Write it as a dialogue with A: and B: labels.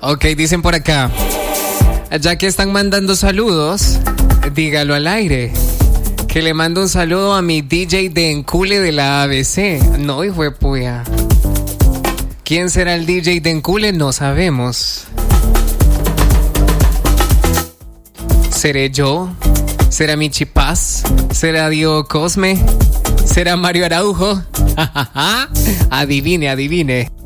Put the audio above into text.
A: Ok, dicen por acá. Ya que están mandando saludos, dígalo al aire. Que le mando un saludo a mi DJ de Encule de la ABC. No, hijo de puya. ¿Quién será el DJ de Encule? No sabemos. ¿Seré yo? ¿Será Michi Paz? ¿Será Diego Cosme? ¿Será Mario Araujo? Adivine, adivine.